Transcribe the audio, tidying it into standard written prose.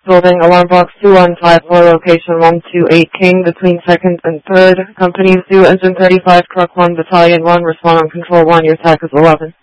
Building alarm box 2154, location 128 King, between 2nd and 3rd. Company Zoo Engine 35, Truck 1, Battalion 1, respond on control 1, your TAC is 11.